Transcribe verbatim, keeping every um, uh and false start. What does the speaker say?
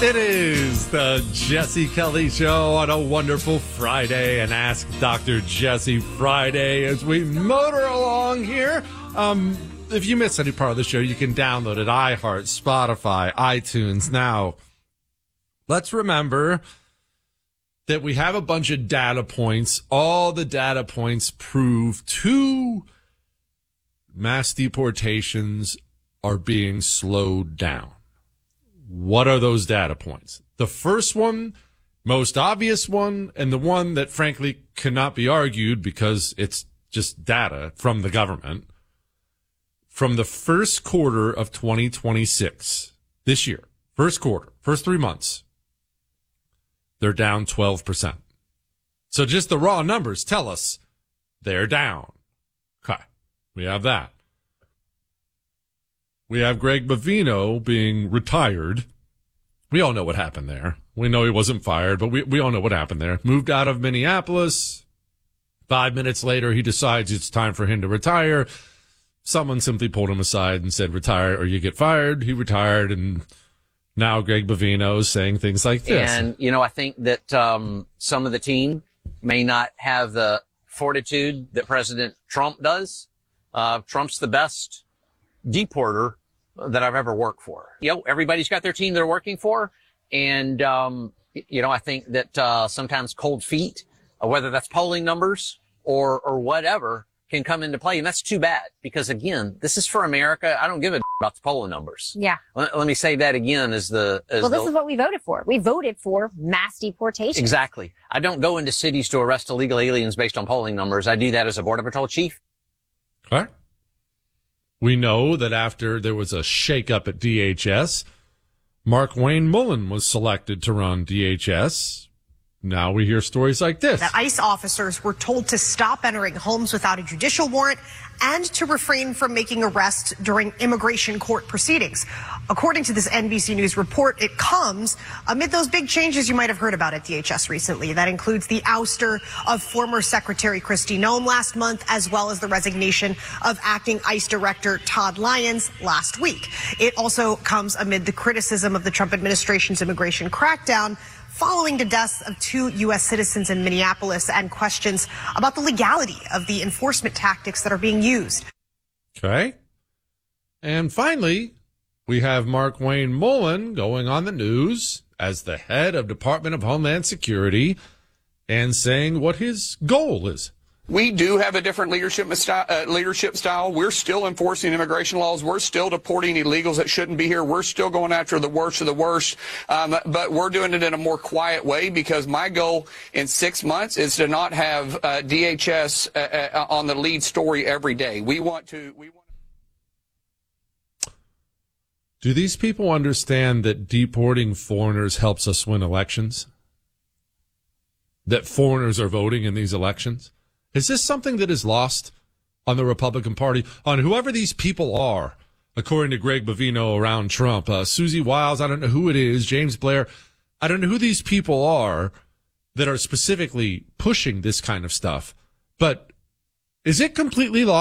It is the Jesse Kelly Show on a wonderful Friday, and Ask Doctor Jesse Friday as we motor along here. Um, if you miss any part of the show, you can download it, iHeart, Spotify, iTunes. Now, let's remember that we have a bunch of data points. All the data points prove two mass deportations are being slowed down. What are those data points? The first one, most obvious one, and the one that frankly cannot be argued because it's just data from the government. From the first quarter of twenty twenty-six, this year, first quarter, first three months, they're down twelve percent. So just the raw numbers tell us they're down. Okay, we have that. We have Greg Bavino being retired. We all know what happened there. We know he wasn't fired, but we, we all know what happened there. Moved out of Minneapolis. Five minutes later, he decides it's time for him to retire. Someone simply pulled him aside and said, retire or you get fired. He retired, and now Greg Bavino is saying things like this. And, you know, I think that um, some of the team may not have the fortitude that President Trump does. Uh, Trump's the best deporter that I've ever worked for. You know, everybody's got their team they're working for. And, um, you know, I think that, uh, sometimes cold feet, uh, whether that's polling numbers or, or whatever, can come into play. And that's too bad because, again, this is for America. I don't give a d- about the polling numbers. Yeah. Let, let me say that again as the, as well, this the, is what we voted for. We voted for mass deportation. Exactly. I don't go into cities to arrest illegal aliens based on polling numbers. I do that as a Border Patrol chief. All right. We know that after there was a shakeup at D H S, Mark Wayne Mullen was selected to run D H S. Now we hear stories like this. That ICE officers were told to stop entering homes without a judicial warrant and to refrain from making arrests during immigration court proceedings. According to this N B C News report, it comes amid those big changes you might have heard about at D H S recently. That includes the ouster of former Secretary Kristi Noem last month, as well as the resignation of acting ICE Director Todd Lyons last week. It also comes amid the criticism of the Trump administration's immigration crackdown following the deaths of two U S citizens in Minneapolis and questions about the legality of the enforcement tactics that are being used. Okay. And finally, we have Mark Wayne Mullen going on the news as the head of Department of Homeland Security and saying what his goal is. We do have a different leadership style, uh, leadership style. We're still enforcing immigration laws. We're still deporting illegals that shouldn't be here. We're still going after the worst of the worst. Um, but we're doing it in a more quiet way because my goal in six months is to not have uh, D H S uh, uh, on the lead story every day. We want to. We want. Do these people understand that deporting foreigners helps us win elections? That foreigners are voting in these elections? Is this something that is lost on the Republican Party, on whoever these people are, according to Greg Bavino around Trump? Uh, Susie Wiles, I don't know who it is, James Blair, I don't know who these people are that are specifically pushing this kind of stuff. But is it completely lost?